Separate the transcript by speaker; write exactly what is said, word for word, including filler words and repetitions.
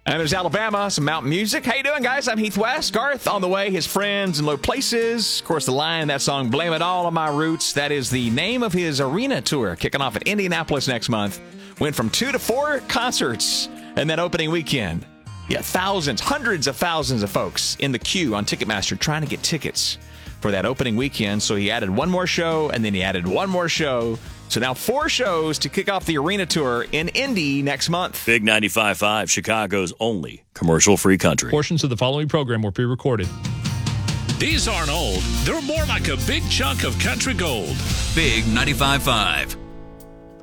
Speaker 1: And there's Alabama, some mountain music. How you doing, guys? I'm Heath West. Garth on the way, his friends in low places. Of course, the line in that song, Blame It All on My Roots. That is the name of his arena tour, kicking off at Indianapolis next month. Went from two to four concerts in that opening weekend. Yeah, thousands, hundreds of thousands of folks in the queue on Ticketmaster trying to get tickets for that opening weekend. So he added one more show, and then he added one more show. So now four shows to kick off the arena tour in Indy next month.
Speaker 2: Big ninety-five point five, Chicago's only commercial-free country.
Speaker 3: Portions of the following program were pre-recorded.
Speaker 4: These aren't old. They're more like a big chunk of country gold.
Speaker 5: Big ninety-five point five.